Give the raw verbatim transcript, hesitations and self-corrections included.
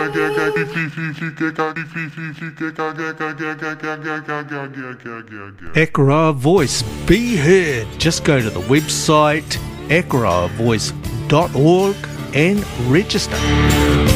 Ekra Voice, be heard. Just go to the website ekra voice dot org and register.